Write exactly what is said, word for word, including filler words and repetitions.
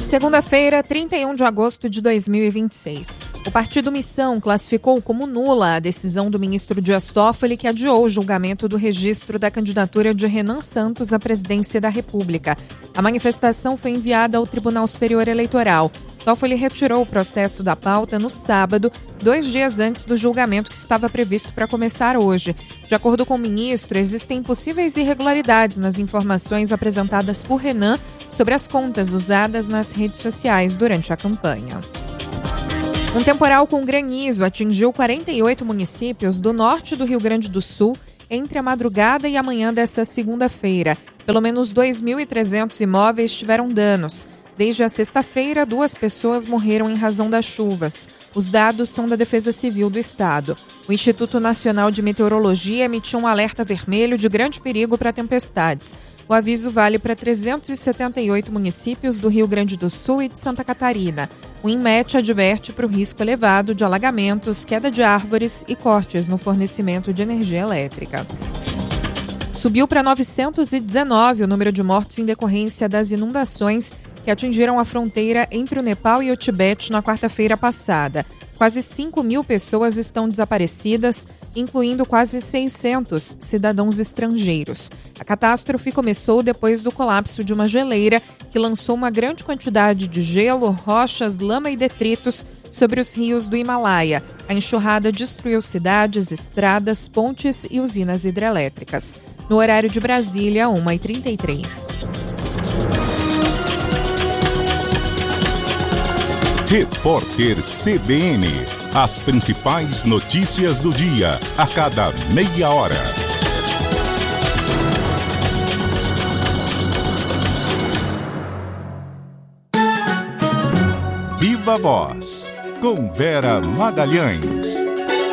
Segunda-feira, trinta e um de agosto de dois mil e vinte e seis. O partido Missão classificou como nula a decisão do ministro Dias Toffoli que adiou o julgamento do registro da candidatura de Renan Santos à presidência da República. A manifestação foi enviada ao Tribunal Superior Eleitoral. Toffoli retirou o processo da pauta no sábado, dois dias antes do julgamento que estava previsto para começar hoje. De acordo com o ministro, existem possíveis irregularidades nas informações apresentadas por Renan sobre as contas usadas nas redes sociais durante a campanha. Um temporal com granizo atingiu quarenta e oito municípios do norte do Rio Grande do Sul entre a madrugada e a manhã desta segunda-feira. Pelo menos dois mil e trezentos imóveis tiveram danos. Desde a sexta-feira, duas pessoas morreram em razão das chuvas. Os dados são da Defesa Civil do Estado. O Instituto Nacional de Meteorologia emitiu um alerta vermelho de grande perigo para tempestades. O aviso vale para trezentos e setenta e oito municípios do Rio Grande do Sul e de Santa Catarina. O INMET adverte para o risco elevado de alagamentos, queda de árvores e cortes no fornecimento de energia elétrica. Subiu para novecentos e dezenove o número de mortos em decorrência das inundações que atingiram a fronteira entre o Nepal e o Tibete na quarta-feira passada. Quase cinco mil pessoas estão desaparecidas, incluindo quase seiscentos cidadãos estrangeiros. A catástrofe começou depois do colapso de uma geleira que lançou uma grande quantidade de gelo, rochas, lama e detritos sobre os rios do Himalaia. A enxurrada destruiu cidades, estradas, pontes e usinas hidrelétricas. No horário de Brasília, uma e trinta e três. Repórter C B N. As principais notícias do dia, a cada meia hora. Viva Voz, com Vera Magalhães.